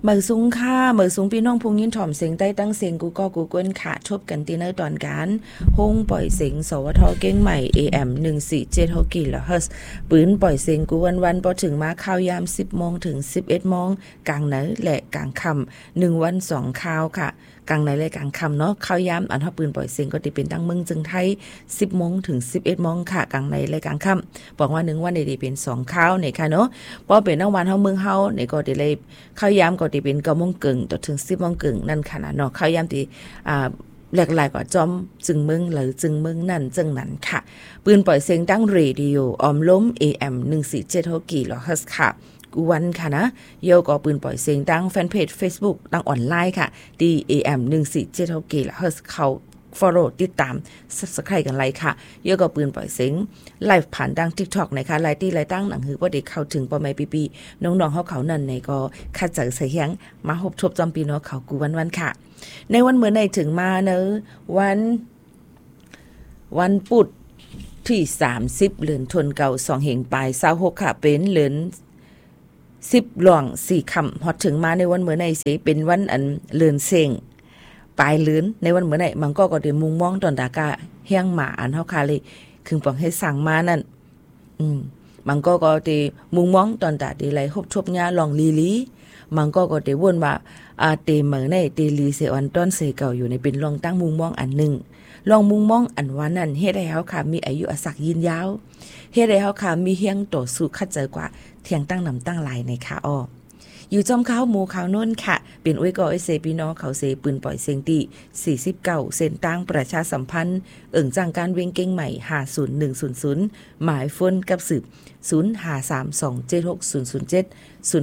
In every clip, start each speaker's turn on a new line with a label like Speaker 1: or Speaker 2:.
Speaker 1: เหมือสูงค่ะเหมือสูงพี่น้องพุงยินถ่อมเสียงใต้ตั้งเสียงกูก็กูเกินค่ะชบกันตีเนอร์ตอนการห้องปล่อยเสียงสวทเก้งใหม่ AM 147กิโลเฮิรตซ์ปืนปล่อยเสียงกูวันพอถึงมาข่าวยาม 10 โมงถึง 11 โมงกลางไหนและกลางค่ำ1วัน2ข่าวค่ะกลางไหนและกลางค่ำเนาะข่าวยามอันเฮาปืนปล่อยเสียงก็สิเป็นตั้งเมืองจึงไทย 10 โมงถึง 11 โมงค่ะกลางไหนและกลางค่ำบอกว่า1วันได้เป็น2ข่าวนี่ค่ะเนาะพอเป็นทั้งวันเฮาเมืองเฮานี่ก็ได้เลยข่าวยามก็สิเป็น9 โมงครึ่งถึง 10 โมงครึ่งนั่นค่ะเนาะข่าวยามที่หลากหลายกว่าจอมจึงเมืองหรือจึงเมืองนั่นจึงนั้นค่ะปืนปล่อยเสียงดังเรดิโอออมล้ม AM 147กิโลเฮิรตซ์ค่ะวันค่ะนะโยก็ปืนปล่อยเสียงดังแฟนเพจ Facebook ดังออนไลน์ค่ะ DAM 147กิโลเฮิรตซ์เขา follow ติดตาม Subscribe กันไลค์ค่ะโยก็ปืนปล่อยเสียงไลฟ์ผ่านดัง TikTok นะคะไลฟ์ที่ไลฟ์ตั้งหนังหือบ่ได้เข้าถึงป้อแม่ปีๆน้องๆเขานั่นในก็คัดจังใส่แฮงมาหบทบจอมปีเนาะเขากูวันค่ะในวันเมื่อในถึงมาเนอะวันปุดที่30เดือนธันวาคม2เหงปลาย26ค่ะเป็นเดือน10หลวง4ค่ำฮอดถึงมาในวันเมื่อในสิเป็นวันอันเลือนเซ็งปลายเลือนในวันเมื่อในมันก็ได้มุงมองตอนดากาเฮียงหมาอันเฮาคาเลยคึงปองให้สั่งมานั่นมันก็ได้มุงมองตอนดาได้ไหลฮบทบญาลองลีมันก็ได้วนว่าเตเหมือในเตลีเซออนต้นเสเก่าอยู่ในเป็นลองตั้งมุงมองอันนึงลองมุงมองอันว่านั้นเฮ็ดให้เฮาค่ะมีอายุอาศักยืนยาวเฮ็ดให้เฮาค่ะมีเฮียงต่อสู้คัดเจอกว่าเที่ยงตั้งนำตั้งหลายในค่ะอยู่จอมข้าวหมูข้าวนุ่นค่ะเป็นอ้วยก็ไอเซพี่น้องเขาเซปืนปล่อยเสียงที่49เส้นตั้งประชาสัมพันธ์จังการเวงเก่งใหม่50100หมายฝนกับสืบ0532760070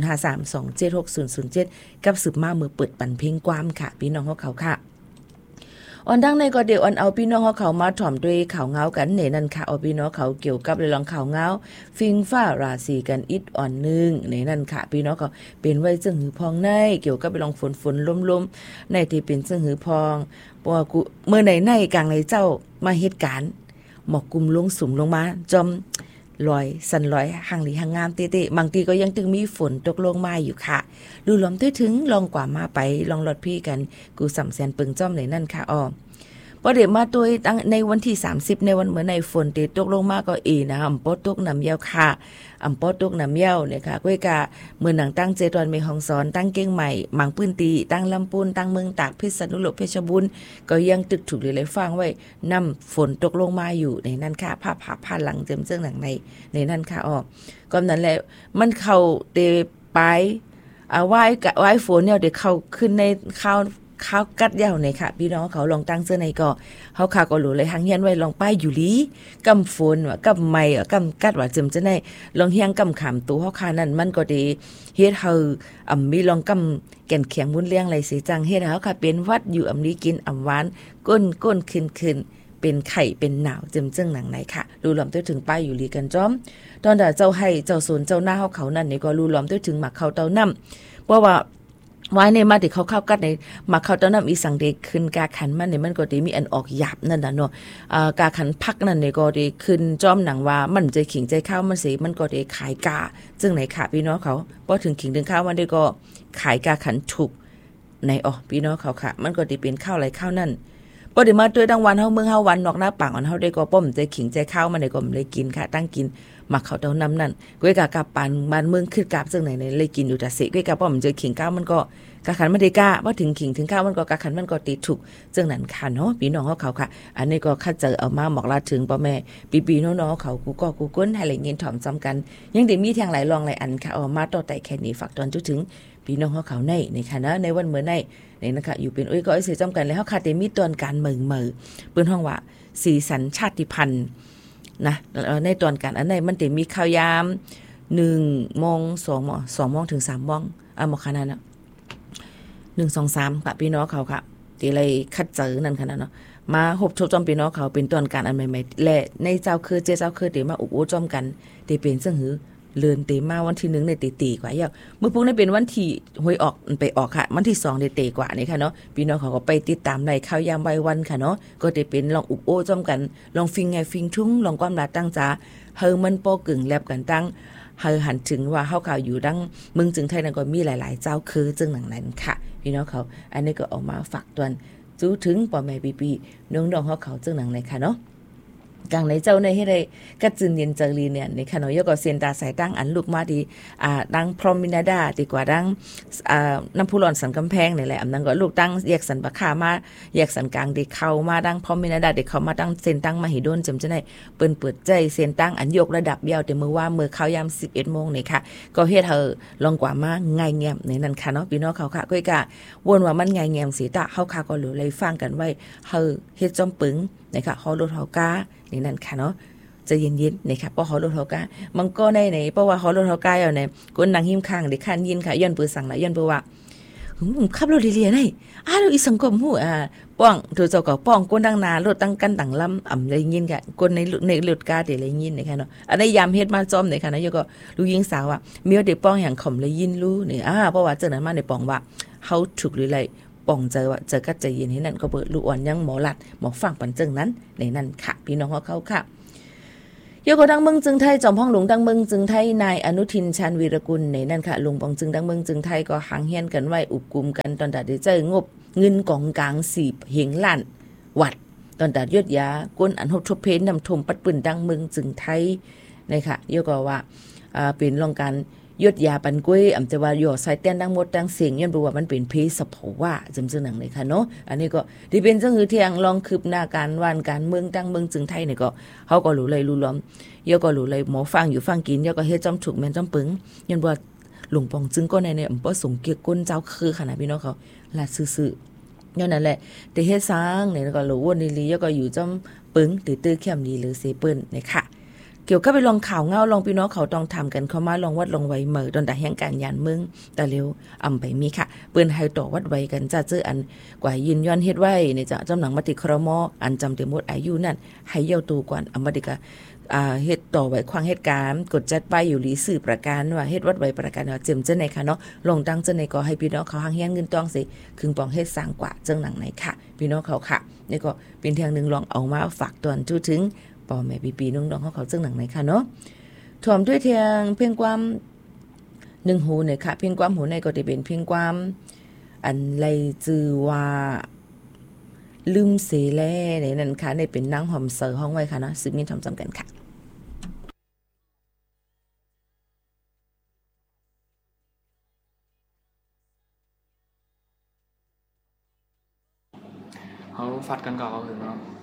Speaker 1: 0532760070กับสืบมามือเปิดปันเพลงความค่ะพี่น้องเขาค่ะออนดังในก็เดี๋ยวเอาพี่น้องเขามาถ่อมด้วยข่าวเงากันเนี่ยนั่นค่ะเอาพี่น้องเขาเกี่ยวกับเรื่องข่าวเงาฟิงฟ้าราศีกันอิดอ่อนนึงเนี่ยนั่นค่ะพี่น้องเขาเป็นไว้จึงหือพองในเกี่ยวกับเรื่องฝนลมในที่เป็นจึงหือพองเพราะว่าเมื่อในกลางในเจ้ามาเหตุการณ์หมอกกลุ่มลงสุ่มลงมาจอมลอยสันลอยห่างหลีห่างงามเตะบางทีก็ยังตึงมีฝนตกลงมาอยู่ค่ะดูลมถึงลองกว่ามาไปลองรถพี่กันกูสำแสนปึงจ้อมในนั่นค่ะพอเดี๋ยวมาตัวตั้งในวันที่30ในวันเหมือนในฝนตกลงมาก็นะอำปอตกน้ำเยาวค่ะอำปอตกน้ำเยาวเนี่ยค่ะก้วยกะเมื่อหนังตั้งเจตอนเมฮองสอนตั้งเก้งใหม่หมังปื้นตีตั้งลำปูนตั้งเมืองตากพิษณุโลกเพชรบุรีก็ยังตึกถูกเลยฟังไว้นำฝนตกลงมาอยู่ในนั้นค่ะผ้าหลังเจิมเจิงหนังในนั้นค่ะก็นั้นแหละมันเข้าเตไปไหว้ฝนเนี่ยเดี๋ยวเข้าขึ้นในข้าวกัดยาวในค่ะพี่น้องเขาลองตั้งเสื้อในก็เขาขาก็หลูเลยหางเฮียนไว้ลองป้ายอยู่ลีกำฝนว่ากำไม้กำกัดว่าจึมจะได้ลองเฮียงกำขามตัวเขาขานั่นมันก็ดีเฮ็ดเฮามีลองกำแก่นเขียงมุนเลี้ยงไรสิจังเฮ็ดเขาค่ะเป็นวัดอยู่นี้กินหวานก้นขึ้นเป็นไข่เป็นหนาวจึมจึงหนังไหนค่ะรูล้อมตัวถึงป้ายอยู่ลีกันจ้อมตอนเจ้าให้เจ้าสวนเจ้าหน้าเขานั่นนี่ก็รูล้อมตัวถึงหมักเขาเต้าน้ำเพราะว่าไว้ในมาที่เขาเข้ากัดในมาเข้าต้นน้ำอีสังเดขึ้นกาขันมันเนี่ยมันก็ดีมีอันออกหยาบนั่นน่ะเนาะกาขันพักนั่นเนี่ยก็ดีขึ้นจอมหนังว่ามันใจขิงใจข้าวมันสิมันก็ดีขายกาจึงไหนค่ะพี่น้องเขาพอถึงขิงถึงข้าวมันได้ก็ขายกาขันถูกในพี่น้องเขาค่ะมันก็ดีเป็นข้าวไหลข้าวนั่นพอได้มาตัวดังวันเฮาเมืองเฮาวันนอกหน้าปากอันเฮาได้ก็ป้อมใจขิงใจข้าวมันได้ก็เลยกินค่ะตั้งกินมักเขาเต้าน้ำนั่นก้วยกาปานบ้านเมืองขึ้นกาบซึ่งไหนเลยกินอยู่แต่สิก้วยกาป้อมใจขิงข้าวมันก็กาขันไม่ได้กล้าว่าถึงขิงถึงข้าวมันก็กาขันมันก็ติดถูกจึงนั้นค่ะเนาะพี่น้องเขาค่ะอันนี้ก็คัดเจอเอามาบอกลาถึงพ่อแม่ปีน้องเขากูก้นให้ไหลเงินถ่อมจำกันยังได้มีทางไหลลองไหลอันค่ะมาต่อแต่แค่นี้ฝากตอนจุดถึงพี่น้องเขาในค่ะนะในวันเหมือนในนะคะอยู่เป็นก็เสียจำกันแล้วเขาค่ะแต่มีตอนการเหมือเปิ้นห้องว่าสีสันชาติพันธุ์นะในตอนการอันไหนมันจะมีข่าวยาม1 โมง2 โมงถึง3 โมงหมอขนาดนะ1 2 3ค่ะพี่น้องเขาค่ะที่เลยคัดเจอนั่นขนาดเนาะมาหบชบจอมพี่น้องเขาเป็นตอนการอันใหม่ๆและในเจ้าคือเจ้าคือเดี๋ยวมาอุบจอมกันเดี๋ยวเป็นซึ่งหือเลือนเตมาวันที่1ในตีกว่าเยอะเมื่อพวกนี้เป็นวันที่หวยออกไปออกค่ะวันที่2ในเตกว่านี่ค่ะเนาะพี่น้องเขาก็ไปติดตามในข่าวยามใบวันค่ะเนาะก็จะเป็นลองอุบจอมกันลองฟิงไงฟิงทุ่งลองความลาตั้งจ้าเฮอมันโปกึ่งแลบกันตั้งเฮาหันถึงว่าเฮาเขาอยู่ดังเมืองจึงไทยนั้นก็มีหลายๆเจ้าคือจึงหนังนั้นค่ะพี่น้องเขาอันนี้ก็ออกมาฝากตวนจู้ถึงป่อแม่ปีน้องๆเฮาเขาจึงหนังในค่ะเนาะกลางในเจ้าในให้ได้กัดจืนเย็นเจรีเนี่ยในขณะยก็เซียนตาสายตั้งอันลูกมาดีดังพรอมินาดาดีกว่าดังน้ำพุร้อนสันกำแพงนี่แหละอันนั้นก็ลูกตั้งแยกสันปะคามาแยกสันกลางดีเข้ามาดังพรอมินาดาดีเข้ามาดังเซียนตั้งมหิดลจำจะได้เปิดใจเซียนตั้งอันยกระดับยาวแต่มือว่ามือเข้ายาม 11 โมงนี่ค่ะก็เฮ็ดเธอลองกว่ามาง่ายแงมในนั้นค่ะเนาะพี่น้องเขาค่ะก็กะวนว่ามันง่ายแงมสิตะเฮาค่ะก็เหลือเลยฟังกันไว้เฮาเฮ็ดจอมปึงนะคะเฮารถเฮากานี่นั่นค่ะเนาะจะเย็นๆนะคะเพราะฮอรถเฮากามันก็ได้ไหนเพราะว่าฮอรถเฮากาเอาไหนก้นนางหิ้มข้างได้คันยินค่ะย้อนปือสั่งละย้อนปือว่าขับรถเรียๆได้เราอีสังคมหูป้องตัวเจ้าก็ป้องก้นดังนารถตั้งกันตั้งลำอ่ำได้ยินค่ะก้นในรถกาได้ยินนะคะเนาะอันนี้ยามเฮ็ดมาจอมนะคะนะยก็ลูกยิงสาวว่าเมียวได้ป้องอย่างข่มเลยยินรู้นี่เพราะว่าเจ้านั้นมาได้ป้องว่าเฮาถูกหรือไรป่องเจอว่าเจอก็ใจเย็นให้นั่นก็เปิดลูกอ่อนยังหมอหลัดหมอฟังปันจึงนั้นในนั่นค่ะพี่น้องเขาค่ะยกดังเมืองจึงไทยจอมห้องหลวงดังเมืองจึงไทยนายอนุทินชาญวีรกุลในนั่นค่ะหลวงปองจึงดังเมืองจึงไทยก็หังเฮียนกันไว้อุบกุมกันตอนตัดได้เจองบเงินกองกลาง10เหงล้านวัดตอนตัดยศยาก้นอันฮบทบเพนนำทมปัดปืนดังเมืองจึงไทยในค่ะยกว่าเป็นรองการยศยาปันกุ้ยแต่ว่าหยอดใส่เต้นดังหมดดังเสียงยันบอกว่ามันเป็นเพศสภาวะจำซึ่งหนังเลยค่ะเนาะอันนี้ก็ที่เป็นจังหือเที่ยงลองคืบหน้าการวานการเมืองดังเมืองจึงไทยเนี่ยก็เขาก็รู้เลยรู้ล้อมยก็รู้เลยหมอฟังอยู่ฟังกินยก็เฮ็ดจอมถูกแม่นจอมปึงยันว่าหลวงปองจึงก็ในอำเภอสงเกียก้นเจ้าคือขนาดพี่น้องเขาละซื่อๆย้อนนั่นแหละแต่เฮ็ดสร้างเนี่ยก็รู้ว่านี่ลียก็อยู่จอมปึงตื้อเข้มดีหรือเซเปิ้นเนี่ยค่ะเกี่ยวกับไปลองข่าวเงาลองพี่น้องเขาต้องทำกันเข้ามาลองวัดลองไว้เหมือดนแต่แห่งการยานเมืองแต่เร็วอำไปมีค่ะเปิ้นให้ต่อวัดไว้กันจะเจออันกว่ายินย้อนเฮ็ดไว้ในจะจำหนังมติครมอันจำเต็มหมดอายุนั่นให้เย้าตูก่อนอำมติกะเฮ็ดต่อไว้ควางเหตุการณ์กดจัดไปอยู่หลีสื่อประการว่าเฮ็ดวัดไว้ประการว่าเจิมจังไหนค่ะเนาะลงตั้งจังไหนก็ให้พี่น้องเขาหางเฮียนเงินต้องสิคึงปองเฮ็ดสร้างกว่าจังหนังไหนค่ะพี่น้องเขาค่ะนี่ก็เป็นเทียงนึงลองเอามาฝากตอนทูถึงป่อแม่ปีน้องๆเขาจังหนังไหนค่ะเนาะถ่วมด้วยเทียงเพียงความ1หูเนี่ยค่ะเพียงความหูในก็จะเป็นเพียงความอันไรจือว่าลืมเสแลในนั้นค่ะในเป็นนางหอมเสือห้องไว้ค่ะเนาะซึ่งมีทำจำกันค่ะ
Speaker 2: เขาฟัดกันก่อนเขาถึงเนาะ